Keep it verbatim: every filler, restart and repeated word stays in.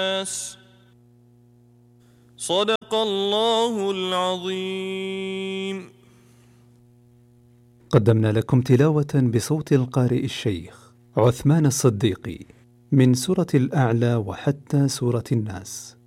الناس. صدق الله العظيم. قدمنا لكم تلاوة بصوت القارئ الشيخ عثمان الصديقي من سورة الأعلى وحتى سورة الناس.